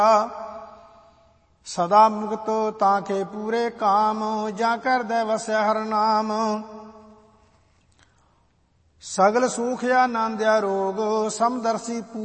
ਸਦਾ ਮੁਕਤ ਤਾਂ ਕੇ ਪੂਰੇ ਕਾਮ, ਜਾਂ ਕਰਦੈ ਵਸੈ ਹਰਿ ਨਾਮ। ਸਗਲ ਸੂਖ ਆਨੰਦ ਆਰੋਗ, ਸਮਦਰਸੀ